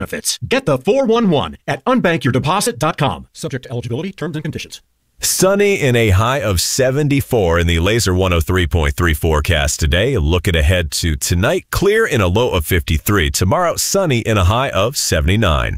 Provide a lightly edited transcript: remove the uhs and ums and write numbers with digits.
benefits. Get the 411 at unbankyourdeposit.com. Subject to eligibility, terms and conditions. Sunny in a high of 74 in the Laser 103.3 forecast today. Looking ahead to tonight, clear in a low of 53. Tomorrow, sunny in a high of 79.